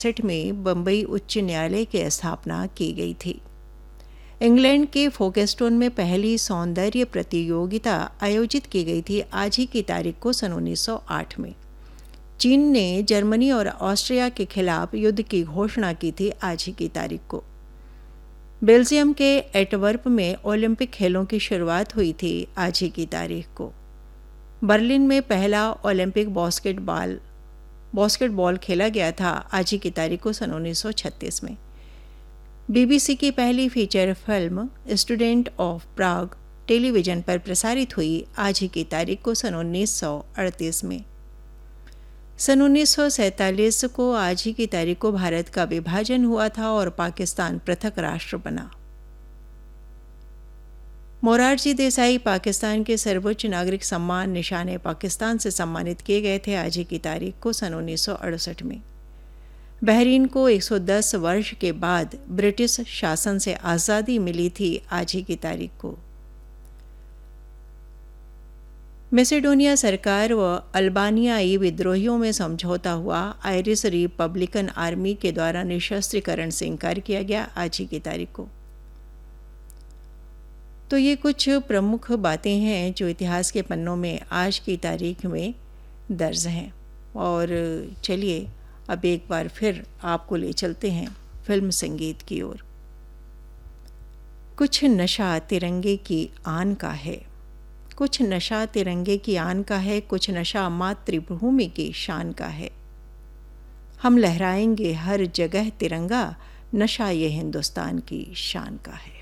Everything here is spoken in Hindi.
1962 में बम्बई उच्च न्यायालय की स्थापना की गई थी। इंग्लैंड के फोकेस्टोन में पहली सौंदर्य प्रतियोगिता आयोजित की गई थी आज ही की तारीख को सन 1908 में। चीन ने जर्मनी और ऑस्ट्रिया के खिलाफ युद्ध की घोषणा की थी आज ही की तारीख को। बेल्जियम के एंटवर्प में ओलंपिक खेलों की शुरुआत हुई थी आज ही की तारीख को। बर्लिन में पहला ओलंपिक बास्केटबॉल खेला गया था आज ही की तारीख को सन 1936 में। बीबीसी की पहली feature film student of Prague television पर प्रसारित हुई आज ही की तारीख को सन 1938 में। सन 1947 को आज ही की तारीख को भारत का विभाजन हुआ था और पाकिस्तान पृथक राष्ट्र बना। मोरारजी देसाई पाकिस्तान के सर्वोच्च नागरिक सम्मान निशान पाकिस्तान से सम्मानित किए गए थे आज ही की तारीख को सन 1968 में। बहरीन को 110 वर्ष के बाद ब्रिटिश शासन से आज़ादी मिली थी आज ही की तारीख को। मैसेडोनिया सरकार व अल्बानियाई विद्रोहियों में समझौता हुआ। आयरिश रिपब्लिकन आर्मी के द्वारा निशस्त्रीकरण से इनकार किया गया आज ही की तारीख को। तो ये कुछ प्रमुख बातें हैं जो इतिहास के पन्नों में आज की तारीख में दर्ज हैं। और चलिए अब एक बार फिर आपको ले चलते हैं फिल्म संगीत की ओर। कुछ नशा तिरंगे की आन का है, कुछ नशा तिरंगे की आन का है, कुछ नशा मातृभूमि की शान का है। हम लहराएंगे हर जगह तिरंगा, नशा ये हिंदुस्तान की शान का है।